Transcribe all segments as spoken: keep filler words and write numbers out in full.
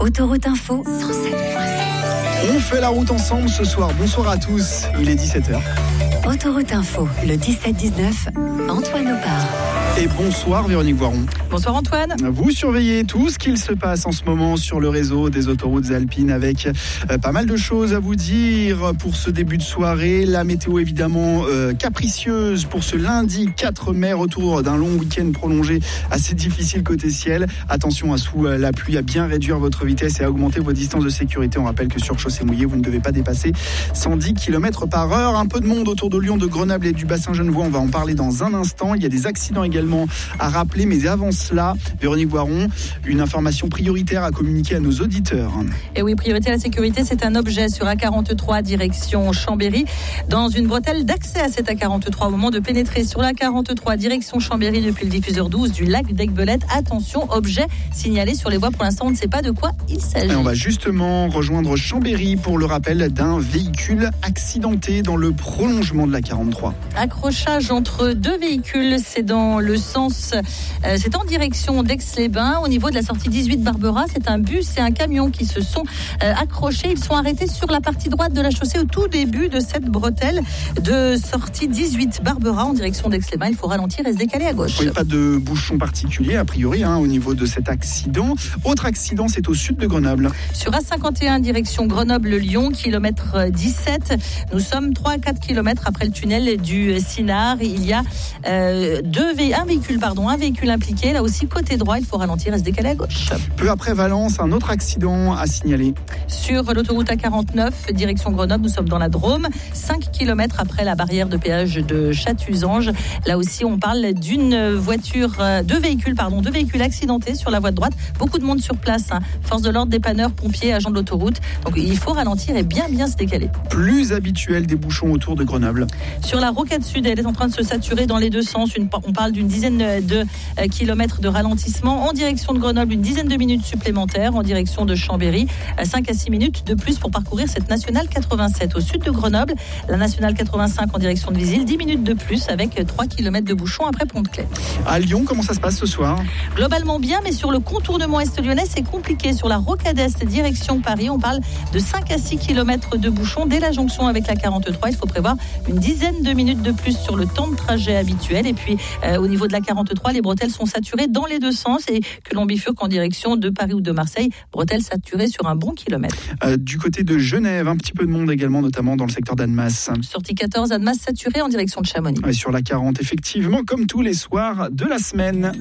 Autoroute Info cent sept virgule sept. On fait la route ensemble ce soir. Bonsoir à tous, il est dix-sept heures. Autoroute Info, le dix-sept dix-neuf, Antoine Opar. Et bonsoir Véronique Voiron. Bonsoir Antoine. Vous surveillez tout ce qu'il se passe en ce moment sur le réseau des autoroutes alpines avec euh, pas mal de choses à vous dire pour ce début de soirée. La météo évidemment euh, capricieuse pour ce lundi quatre mai, retour d'un long week-end prolongé assez difficile côté ciel. Attention à sous euh, la pluie à bien réduire votre vitesse et à augmenter vos distances de sécurité. On rappelle que sur chaussée mouillée, vous ne devez pas dépasser cent dix kilomètres par heure. Un peu de monde autour de Lyon, de Grenoble et du bassin genevois. On va en parler dans un instant. Il y a des accidents également à rappeler, mais avant cela, Véronique Voiron, une information prioritaire à communiquer à nos auditeurs. Et oui, priorité à la sécurité, c'est un objet sur A quarante-trois direction Chambéry, dans une bretelle d'accès à cette A quarante-trois. Au moment de pénétrer sur l'A quarante-trois direction Chambéry depuis le diffuseur douze du lac d'Aiguebelette, attention, objet signalé sur les voies. Pour l'instant, on ne sait pas de quoi il s'agit. Et on va justement rejoindre Chambéry pour le rappel d'un véhicule accidenté dans le prolongement de la quarante-trois. Accrochage entre deux véhicules, c'est dans le sens, euh, c'est en direction d'Aix-les-Bains. Au niveau de la sortie dix-huit Barbera, c'est un bus et un camion qui se sont euh, accrochés. Ils sont arrêtés sur la partie droite de la chaussée au tout début de cette bretelle de sortie dix-huit Barbera en direction d'Aix-les-Bains. Il faut ralentir et se décaler à gauche. Oui, pas de bouchon particulier a priori hein, au niveau de cet accident. Autre accident, c'est au sud de Grenoble. Sur A cinquante et un direction Grenoble-Lyon, kilomètre dix-sept. Nous sommes trois à quatre kilomètres après le tunnel du Sinard. Il y a euh, deux vé- un véhicule, pardon, un véhicule impliqué. Là aussi, côté droit, il faut ralentir et se décaler à gauche. Peu après Valence, un autre accident à signaler. Sur l'autoroute A quarante-neuf, direction Grenoble, nous sommes dans la Drôme, cinq kilomètres après la barrière de péage de Chatuzange. Là aussi, on parle d'une voiture, deux véhicules, pardon, deux véhicules accidentés sur la voie de droite. Beaucoup de monde sur place, hein. Force de l'ordre, dépanneurs, pompiers, agents de l'autoroute. Donc, il faut ralentir et bien, bien se décaler. Plus habituel des bouchons autour de Grenoble. Sur la rocade sud, elle est en train de se saturer dans les deux sens. Une, on parle d'une dizaine de euh, kilomètres de ralentissement. En direction de Grenoble, une dizaine de minutes supplémentaires. En direction de Chambéry, cinq à six minutes de plus pour parcourir cette nationale quatre-vingt-sept. Au sud de Grenoble, la nationale quatre-vingt-cinq en direction de Visil, dix minutes de plus avec trois kilomètres de bouchons après Pont-de-Claix. À Lyon, comment ça se passe ce soir ? Globalement bien, mais sur le contournement est lyonnais, c'est compliqué. Sur la rocade est direction Paris, on parle de cinq à six kilomètres de bouchons. Dès la jonction avec la quarante-trois, il faut prévoir une dizaine de minutes de plus sur le temps de trajet habituel. Et puis, euh, au niveau de la quarante-trois, les bretelles sont saturées dans les deux sens et que l'on bifurque en direction de Paris ou de Marseille. Bretelles saturées sur un bon kilomètre. Euh, du côté de Genève, un petit peu de monde également, notamment dans le secteur d'Annemasse. Sortie quatorze, Annemasse saturée en direction de Chamonix. Et sur la quarante, effectivement, comme tous les soirs de la semaine.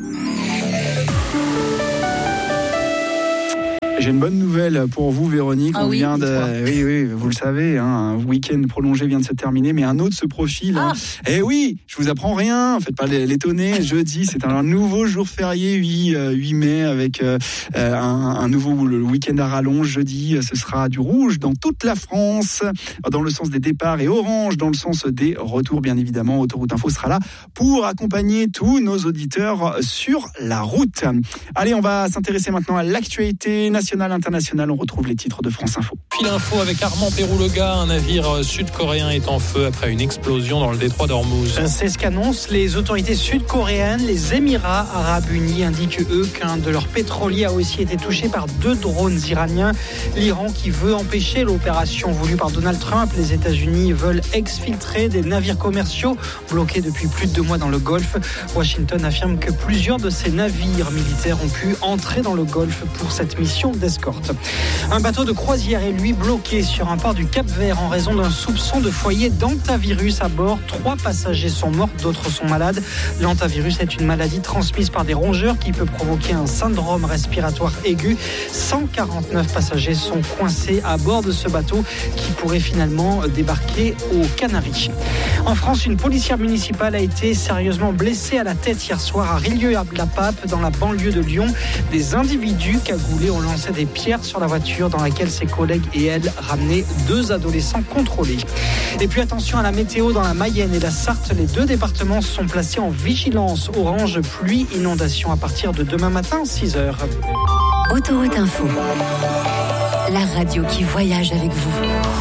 J'ai une bonne nouvelle pour vous, Véronique. Ah On oui, vient de, dis-toi. oui, oui, vous le savez, hein, un week-end prolongé vient de se terminer, mais un autre se profile. Ah. Hein. Eh oui, je vous apprends rien. Faites pas l'étonner. Jeudi, c'est un nouveau jour férié, huit mai, avec euh, un, un nouveau le week-end à rallonge. Jeudi, ce sera du rouge dans toute la France, dans le sens des départs, et orange dans le sens des retours, bien évidemment. Autoroute Info sera là pour accompagner tous nos auditeurs sur la route. Allez, on va s'intéresser maintenant à l'actualité nationale, internationale. On retrouve les titres de France Info. Fil info avec Armand Pérouloga, un navire sud-coréen est en feu après une explosion dans le détroit d'Ormuz. C'est ce qu'annoncent les autorités sud-coréennes. Les Émirats arabes unis indiquent eux qu'un de leurs pétroliers a aussi été touché par deux drones iraniens. L'Iran qui veut empêcher l'opération voulue par Donald Trump. Les États-Unis veulent exfiltrer des navires commerciaux bloqués depuis plus de deux mois dans le Golfe. Washington affirme que plusieurs de ces navires militaires ont pu entrer dans le Golfe pour cette mission d'escorte. Un bateau de croisière est lui bloqué sur un port du Cap-Vert en raison d'un soupçon de foyer d'hantavirus à bord. Trois passagers sont morts, d'autres sont malades. L'hantavirus est une maladie transmise par des rongeurs qui peut provoquer un syndrome respiratoire aigu. cent quarante-neuf passagers sont coincés à bord de ce bateau qui pourrait finalement débarquer aux Canaries. En France, une policière municipale a été sérieusement blessée à la tête hier soir à Rieux-la-Pape, dans la banlieue de Lyon. Des individus cagoulés ont lancé des pierres sur la voiture dans laquelle ses collègues et elle ramenaient deux adolescents contrôlés. Et puis attention à la météo dans la Mayenne et la Sarthe. Les deux départements sont placés en vigilance orange pluie inondation à partir de demain matin six heures. Autoroute Info, la radio qui voyage avec vous.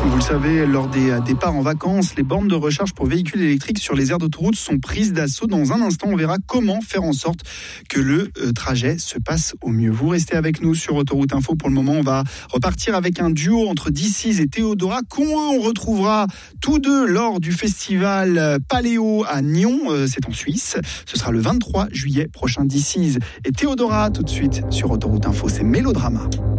Vous le savez, lors des départs en vacances, les bornes de recharge pour véhicules électriques sur les aires d'autoroute sont prises d'assaut. Dans un instant, on verra comment faire en sorte que le trajet se passe au mieux. Vous restez avec nous sur Autoroute Info. Pour le moment, on va repartir avec un duo entre D six et Théodora qu'on retrouvera tous deux lors du festival Paléo à Nyon. C'est en Suisse. Ce sera le vingt-trois juillet prochain. D six et Théodora tout de suite sur Autoroute Info. C'est Mélodrama.